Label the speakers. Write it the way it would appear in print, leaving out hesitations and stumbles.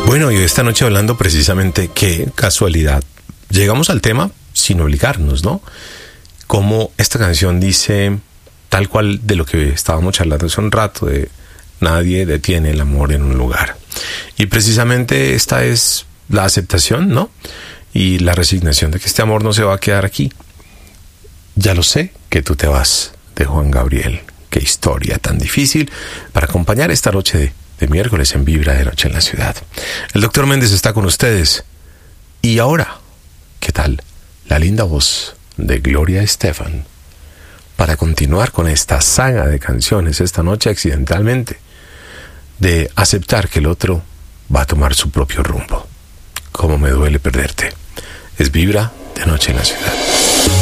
Speaker 1: Bueno, y esta noche hablando precisamente, qué casualidad, llegamos al tema sin obligarnos, ¿no? Como esta canción dice, tal cual de lo que estábamos charlando hace un rato, de nadie detiene el amor en un lugar. Y precisamente esta es la aceptación, ¿no? Y la resignación de que este amor no se va a quedar aquí. Ya lo sé que tú te vas, de Juan Gabriel. Qué historia tan difícil para acompañar esta noche de miércoles en Vibra de Noche en la Ciudad. El doctor Méndez está con ustedes. Y ahora, ¿qué tal la linda voz de Gloria Estefan para continuar con esta saga de canciones esta noche accidentalmente, de aceptar que el otro va a tomar su propio rumbo? Cómo me duele perderte. Es Vibra de Noche en la Ciudad.